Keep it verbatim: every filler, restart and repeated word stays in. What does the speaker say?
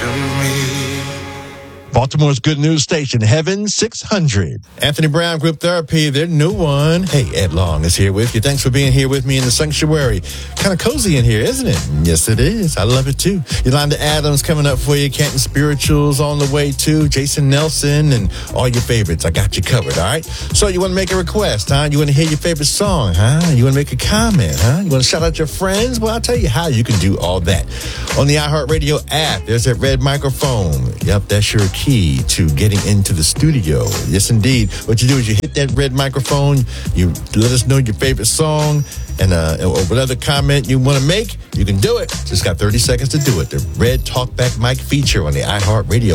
to me. Baltimore's good news station, Heaven six hundred. Anthony Brown Group Therapy, their new one. Hey, Ed Long is here with you. Thanks for being here with me in the sanctuary. Kind of cozy in here, isn't it? Yes, it is. I love it, too. Yolanda Adams coming up for you. Canton Spirituals on the way, too. Jason Nelson and all your favorites. I got you covered, all right? So you want to make a request, huh? You want to hear your favorite song, huh? You want to make a comment, huh? You want to shout out your friends? Well, I'll tell you how you can do all that. On the iHeartRadio app, there's that red microphone. Yep, that's your key to getting into the studio. Yes, indeed. What you do is you hit that red microphone, you let us know your favorite song, and uh, or whatever comment you want to make, you can do it. Just got thirty seconds to do it. The red talkback mic feature on the iHeartRadio